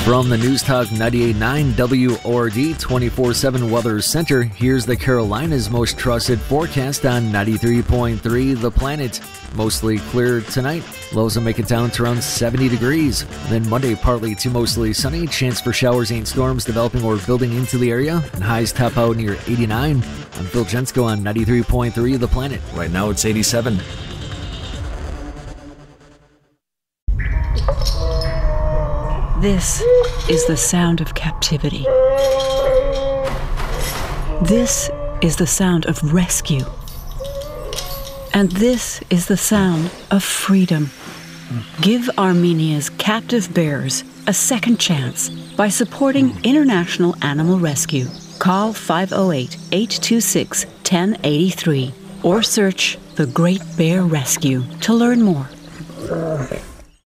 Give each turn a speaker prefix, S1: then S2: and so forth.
S1: From the News Talk 98.9 WORD 24/7 Weather Center, here's the Carolinas' most trusted forecast on 93.3 The Planet. Mostly clear tonight. Lows will make it down to around 70 degrees. Then Monday, partly to mostly sunny. Chance for showers and storms developing or building into the area. And highs top out near 89. I'm Phil Jensko on 93.3 The Planet. Right now it's 87.
S2: This is the sound of captivity. This is the sound of rescue. And this is the sound of freedom. Give Armenia's captive bears a second chance by supporting International Animal Rescue. Call 508-826-1083 or search The Great Bear Rescue to learn more.